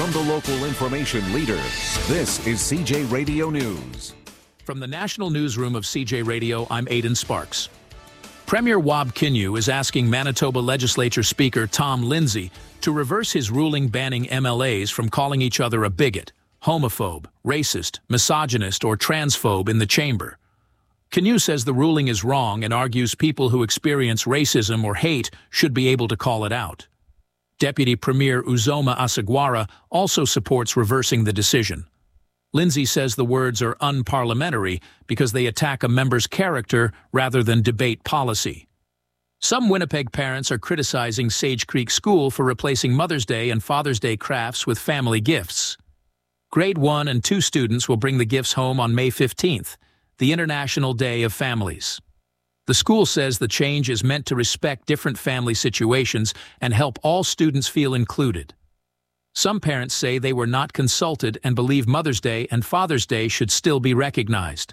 from the local information leader, this is CJ Radio News. From the National Newsroom of CJ Radio, I'm Aidan Sparks. Premier Wab Kinew is asking Manitoba Legislature Speaker Tom Lindsay to reverse his ruling banning MLAs from calling each other a bigot, homophobe, racist, misogynist, or transphobe in the chamber. Kinew says the ruling is wrong and argues people who experience racism or hate should be able to call it out. Deputy Premier Uzoma Asagwara also supports reversing the decision. Lindsay says the words are unparliamentary because they attack a member's character rather than debate policy. Some Winnipeg parents are criticizing Sage Creek School for replacing Mother's Day and Father's Day crafts with family gifts. Grade 1 and 2 students will bring the gifts home on May 15th, the International Day of Families. The school says the change is meant to respect different family situations and help all students feel included. Some parents say they were not consulted and believe Mother's Day and Father's Day should still be recognized.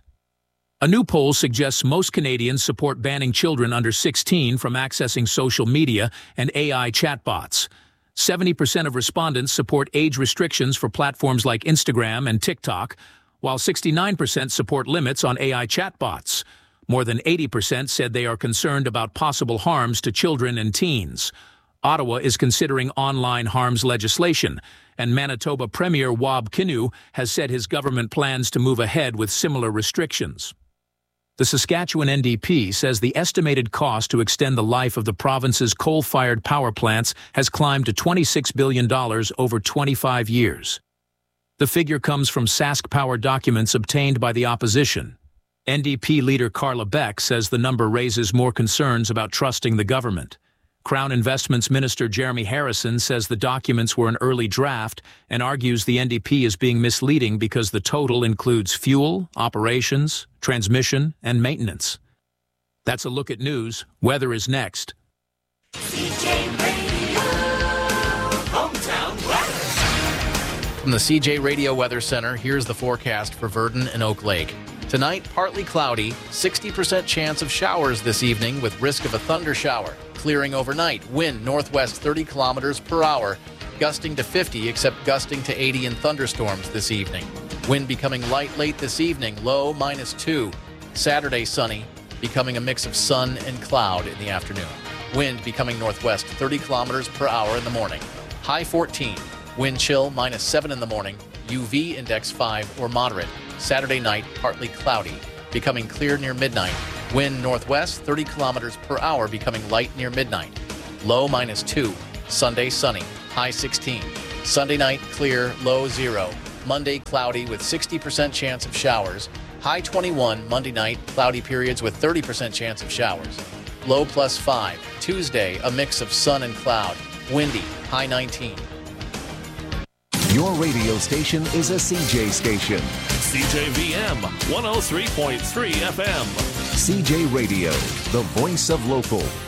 A new poll suggests most Canadians support banning children under 16 from accessing social media and AI chatbots. 70% of respondents support age restrictions for platforms like Instagram and TikTok, while 69% support limits on AI chatbots. More than 80% said they are concerned about possible harms to children and teens. Ottawa is considering online harms legislation, and Manitoba Premier Wab Kinew has said his government plans to move ahead with similar restrictions. The Saskatchewan NDP says the estimated cost to extend the life of the province's coal-fired power plants has climbed to $26 billion over 25 years. The figure comes from Sask Power documents obtained by the opposition. NDP leader Carla Beck says the number raises more concerns about trusting the government. Crown Investments Minister Jeremy Harrison says the documents were an early draft and argues the NDP is being misleading because the total includes fuel, operations, transmission, and maintenance. That's a look at news. Weather is next. CJ Radio, hometown weather. From the CJ Radio Weather Center, here's the forecast for Virden and Oak Lake. Tonight, partly cloudy, 60% chance of showers this evening with risk of a thunder shower. Clearing overnight, wind northwest 30 kilometers per hour, gusting to 50 except gusting to 80 in thunderstorms this evening. Wind becoming light late this evening, low -2. Saturday sunny, becoming a mix of sun and cloud in the afternoon. Wind becoming northwest 30 kilometers per hour in the morning. High 14. Wind chill -7 in the morning. UV index 5 or moderate. Saturday night, partly cloudy, becoming clear near midnight. Wind northwest 30 kilometers per hour, becoming light near midnight. Low -2. Sunday sunny, high 16. Sunday night clear, low 0. Monday cloudy with 60% chance of showers. High 21. Monday night cloudy periods with 30% chance of showers. Low +5. Tuesday a mix of sun and cloud. Windy, high 19. Your radio station is a CJ station. CJVM 103.3 FM. CJ Radio, the voice of local.